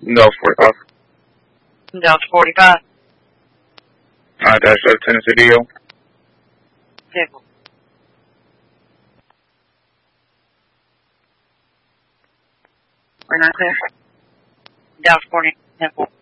Dallas 45. Dallas 45. Dash out Tennessee DL. Vehicle. We're not clear. Dallas 40.